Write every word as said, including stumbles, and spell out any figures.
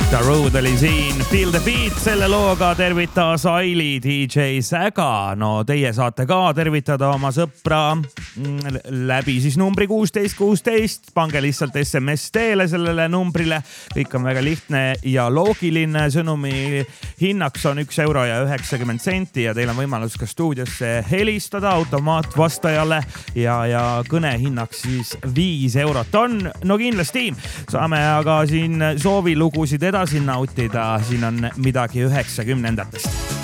Darude oli siin Feel the Beat, selle looga tervitas Aili D J Säga. No teie saate ka tervitada oma sõpra läbi siis numbri kuusteist kuusteist. Pange lihtsalt S M S teele sellele numbrile. Kõik on väga lihtne ja loogiline. Sõnumi hinnaks on üks euro ja üheksakümmend senti ja teil on võimalus ka stuudiosse helistada automaatvastajale ja, ja kõne hinnaks siis viis eurot on. No kindlasti saame aga siin soovilugusid edasi nautida. Siin on midagi üheksakümnendatest.